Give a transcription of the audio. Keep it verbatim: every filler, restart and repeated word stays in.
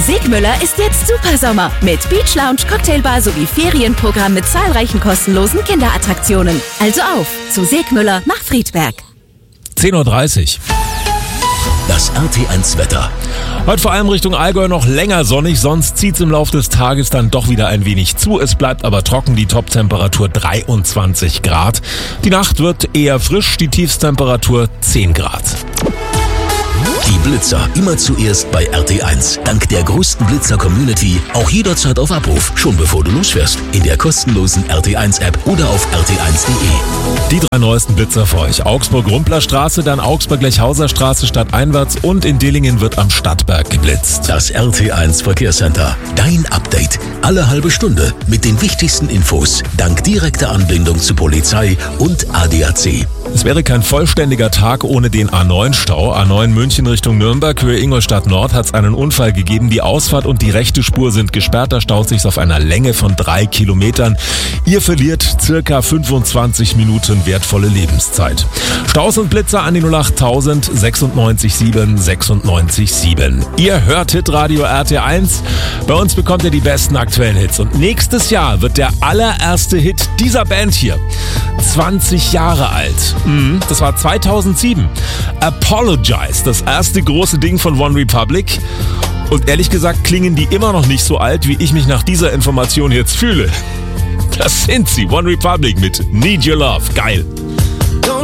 Segmüller ist jetzt Supersommer mit Beach Lounge, Cocktailbar sowie Ferienprogramm mit zahlreichen kostenlosen Kinderattraktionen. Also auf zu Segmüller nach Friedberg. zehn Uhr dreißig. Das R T eins Wetter. Heute vor allem Richtung Allgäu noch länger sonnig, sonst zieht's im Laufe des Tages dann doch wieder ein wenig zu. Es bleibt aber trocken, die Toptemperatur dreiundzwanzig Grad. Die Nacht wird eher frisch, die Tiefstemperatur zehn Grad. Die Blitzer immer zuerst bei R T eins. Dank der größten Blitzer-Community auch jederzeit auf Abruf, schon bevor du losfährst. In der kostenlosen R T eins App oder auf r t eins punkt de. Die drei neuesten Blitzer für euch. Augsburg-Rumpler Straße, dann Augsburg-Lechhauser Straße stadteinwärts und in Dillingen wird am Stadtberg geblitzt. Das R T eins Verkehrscenter. Dein Update. Alle halbe Stunde mit den wichtigsten Infos. Dank direkter Anbindung zu Polizei und A D A C. Es wäre kein vollständiger Tag ohne den A neun Stau. A neun München Richtung Nürnberg, Höhe Ingolstadt Nord, hat es einen Unfall gegeben. Die Ausfahrt und die rechte Spur sind gesperrt. Da staut sich auf einer Länge von drei Kilometern. Ihr verliert circa fünfundzwanzig Minuten wertvolle Lebenszeit. Staus und Blitzer an die null acht tausend sechsundneunzig sieben sechsundneunzig sieben. Ihr hört Hitradio R T eins. Bei uns bekommt ihr die besten aktuellen Hits. Und nächstes Jahr wird der allererste Hit dieser Band hier zwanzig Jahre alt. Das war zweitausendsieben. Apologize, das erste große Ding von One Republic. Und ehrlich gesagt klingen die immer noch nicht so alt, wie ich mich nach dieser Information jetzt fühle. Das sind sie, One Republic mit Need Your Love. Geil.